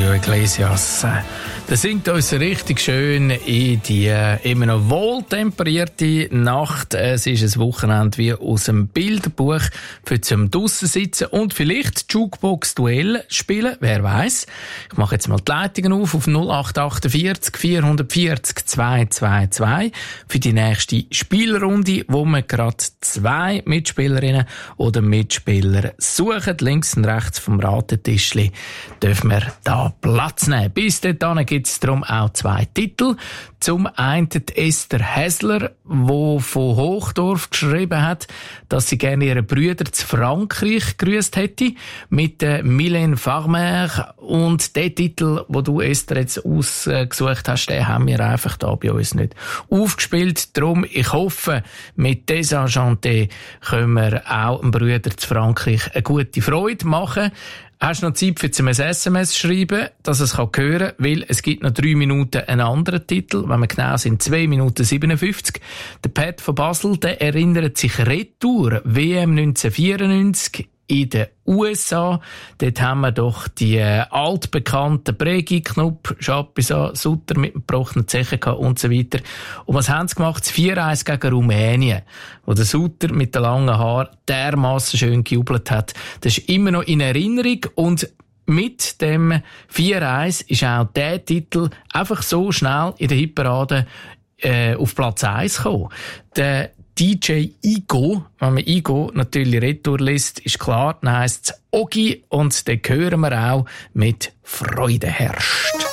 Julio Iglesias. Der singt uns richtig schön in die immer noch wohltemperierte Nacht. Es ist ein Wochenende wie aus dem Bilderbuch für zum draussen sitzen und vielleicht Jukebox-Duell spielen. Wer weiß? Ich mache jetzt mal die Leitungen auf 0848 440 222 für die nächste Spielrunde, wo wir gerade 2 Mitspielerinnen oder Mitspieler suchen. Links und rechts vom Ratetischli dürfen wir da Platz nehmen. Bis dahin gibt es darum auch 2 Titel. Zum einen die Esther Häsler, die von Hochdorf geschrieben hat, dass sie gerne ihre Brüder zu Frankreich grüßt hätte, mit Mylène Farmer. Und den Titel, den du, Esther, jetzt ausgesucht hast, den haben wir einfach da bei uns nicht aufgespielt. Darum, ich hoffe, mit Desenchanté können wir auch einem Brüder zu Frankreich eine gute Freude machen. Hast du noch Zeit für ein SMS schreiben, dass es hören kann, weil es gibt noch 3 Minuten einen anderen Titel. Wenn wir genau sind, 2 Minuten 57. Der Pat von Basel, der erinnert sich Retour, WM 1994 in den USA. Dort haben wir doch die altbekannten Bregi, Knupp, Schapisa, Sutter mit dem gebrochenen Zechen und so weiter. Und was haben sie gemacht? Das 4-1 gegen Rumänien, wo der Sutter mit den langen Haaren dermassen schön gejubelt hat. Das ist immer noch in Erinnerung und mit dem 4-1 ist auch der Titel einfach so schnell in der Hitparade auf Platz 1 gekommen. Der DJ Igo, wenn man Igo natürlich Retour liest, ist klar, dann heisst es Ogi und den hören wir auch mit Freude herrscht.